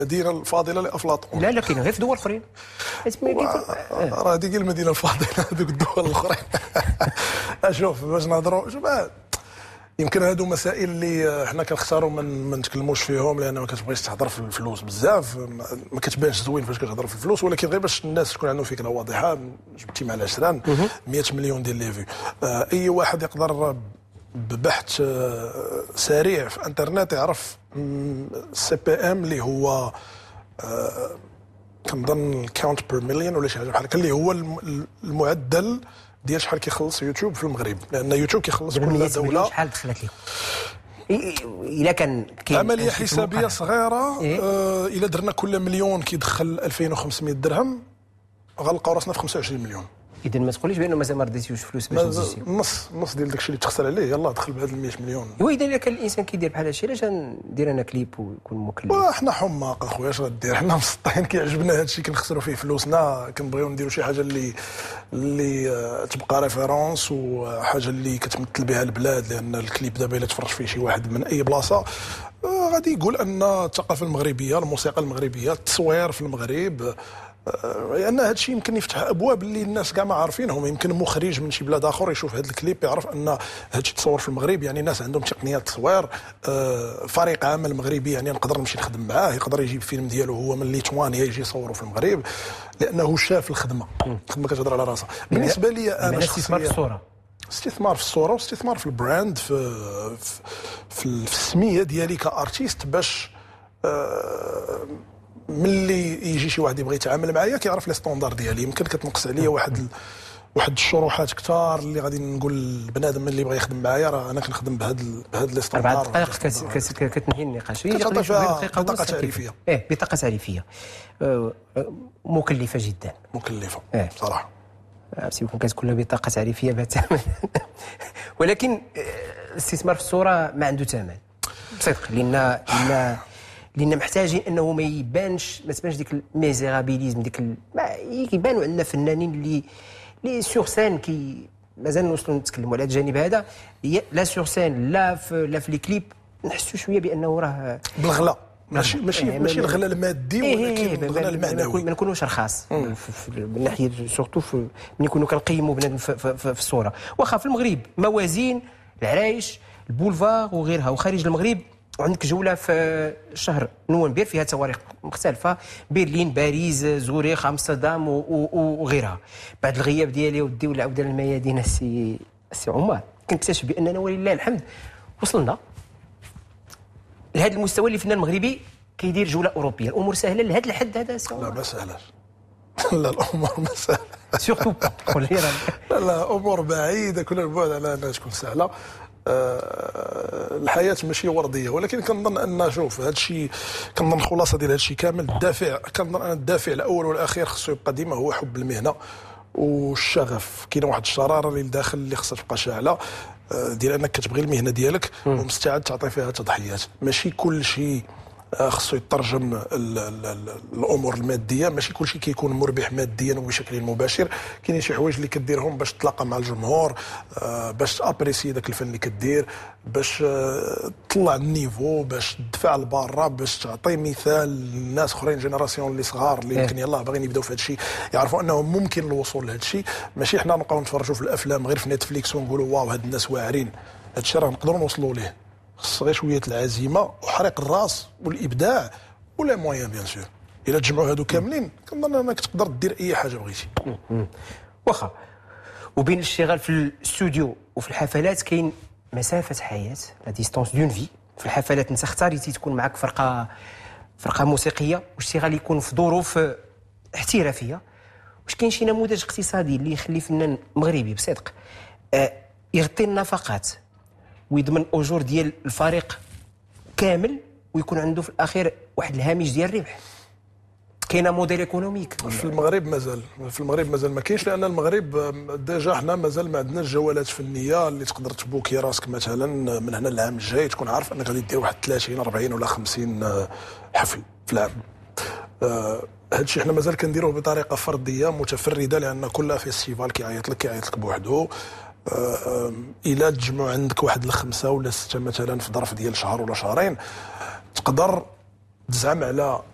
المدينه الفاضله لافلاطون. لا كاين غير في دول اخرين. راه هذيك المدينه الفاضله هذوك الدول الاخرين. اشوف باش نهضروا يمكن هادو مسائل اللي حنا كنختاروا ما نتكلموش فيهم، لان ما كتبغيش تهضر في الفلوس بزاف، ما كتبانش زوين فاش كتهضر في الفلوس، ولكن غير باش الناس تكون عندهم فكره واضحه. جبتي مع العشران 100 مليون ديال لي فيو. اي واحد يقدر ببحث سريع في انترنت يعرف سي بي ام اللي هو كنظن كاونت بير مليون ولا شي حاجه بحال هكا، اللي هو المعدل ديال شحال كيخلص يوتيوب في المغرب، لان يوتيوب كيخلص كل دوله. شحال دخلت لهم؟ الا كان عمليه حسابيه صغيره. الا درنا كل مليون كيدخل 2500 درهم غنلقاو راسنا في 25 مليون. اذا ما تقوليش بانه مازال ما رديتيوش فلوس باش تزيد نص ديال داكشي اللي تخسر عليه يلاه دخل بهذا 100 مليون. واذا كان الانسان كيدير بحال هادشي علاش ندير انا كليب ويكون مكلف؟ حنا حماق اخويا، اش غدير؟ حنا مسطحين كيعجبنا هادشي كنخسروا فيه فلوسنا، كنبغيو نديروا شي حاجه اللي تبقى ريفيرونس وحاجه اللي كتمثل بها البلاد، لان الكليب دابا الا تفرج فيه شي واحد من اي بلاصه غادي يقول ان الثقافه المغربيه، الموسيقى المغربيه، التصوير في المغرب، لان هذا الشيء يمكن يفتح ابواب اللي الناس كاع ما عارفينهم. يمكن مخرج من شي بلاد اخر يشوف هذا الكليب يعرف ان هذا الشيء تصور في المغرب، يعني الناس عندهم تقنيات تصوير، فريق عمل مغربي يعني نقدر نمشي نخدم معاه، يقدر يجيب فيلم ديالو هو من ليتوانيا يجي يصوره في المغرب، لانه شاف الخدمه كتهضر على راسها. بالنسبه لي انا استثمار في الصوره، استثمار في الصوره واستثمار في البراند، في السميه ديالي كارتيست، باش ملي يجي شي واحد يبغي يتعامل معايا كيعرف لي ستوندار ديالي. يمكن كتنقص عليا واحد الشروحات كثار اللي غادي نقول البنادم اللي بغى يخدم معايا راه انا كنخدم بهاد لي ستوندار. 4 دقائق كتنهي النقاش. بطاقه تعريفيه. بطاقه تعريفيه مكلفه جدا. مكلفه صراحه. عرفتي كون كانت كلها بطاقه تعريفيه بها ثمن. ولكن الاستثمار في الصوره ما عنده ثمن بصدق، لان محتاجين انه ما تبانش ديك الميزيرابيليزم، كيبانوا عندنا فنانين اللي سور سين مازال نوصلوا نتكلموا على الجانب هذا، لا سور سين لا في لي كليب نحسوا شويه بانه راه بالغلا، ماشي الغلا المادي ولكن الغلا المعنوي. ما نكونوش رخاص من ناحيه سورتو ملي نكونوا كنقيموا بنادم في الصوره. واخا في المغرب موازين العرايش البولفار وغيرها، وخارج المغرب وعندك جوله في شهر نوفمبر فيها تواريخ مختلفه، برلين، باريس، زوريخ، امستردام وغيرها. بعد الغياب ديالي ودي والعوده للميادين السي عمر كنكتشف باننا ولله الحمد وصلنا لهذا المستوى اللي الفنان المغربي كيدير جوله اوروبيه. الامور سهله لهذا الحد هذا؟ لا ما سهلاش. لا الامور ما سهله سورتو لا امور بعيده كل البعد على انها تكون سهله. الحياه ماشي ورديه، ولكن كنظن ان شوف هذا الشيء، كنظن الخلاصه ديال هذا الشيء كامل كنظن ان الدافع الاول والاخير خصو يبقى ديما هو حب المهنه والشغف. كاينه واحد الشراره اللي لداخل اللي خصها تبقى شاعله، ديال انك كتبغي المهنه ديالك ومستعد تعطي فيها تضحيات. ماشي كل شيء خصو يترجم الامور الماديه، ماشي كل شيء كيكون مربح ماديا وبشكل مباشر. كاينين شي حوايج اللي كديرهم باش تتلاقى مع الجمهور، باش تابريسي داك الفن اللي كدير، باش تطلع النيفو، باش تدفع لبرا، باش تعطي مثال للناس اخرين جينيراسيون اللي صغار اللي يمكن يلاه باغيين يبداو في هذا الشيء، يعرفوا انه ممكن الوصول لهذا الشيء. ماشي حنا نبقاو نتفرجوا في الافلام غير في نتفليكس ونقولوا واو هاد الناس واعرين. هذا الشيء راه نقدروا نوصلوا ليه، خص غير شويه العزيمه وحريق الراس والابداع ولا مويان بيان سور. الا تجمعوا هادو كاملين كنظن انك تقدر دير اي حاجه بغيتي. واخا وبين الاشتغال في الاستوديو وفي الحفلات كاين مسافه حياه، لا ديستونس دون في. في الحفلات انت اختاريتي تكون معك فرقه موسيقيه واشتغال يكون في ظروف احترافيه. واش كاين شي نموذج اقتصادي اللي يخلي فنان مغربي بصدق يغطي النفقات ويضمن اجور ديال الفريق كامل ويكون عنده في الاخير واحد الهامش ديال الربح؟ كاينه موديل ايكونوميك في المغرب مازال ما كاينش، لان المغرب ديجا حنا مازال ما عندناش جوالات فنيه اللي تقدر تبوكي راسك مثلا من هنا للعام الجاي تكون عارف انك غادي دير واحد 30 40 ولا 50 حفل في العام. هذا الشيء حنا مازال كنديروه بطريقه فرديه متفرده، لان كل فيستيفال كيعيط لك بوحدو. الى تجمع عندك واحد الخمسه ولا 6 مثلا في ظرف ديال شهر ولا شهرين تقدر تزعم على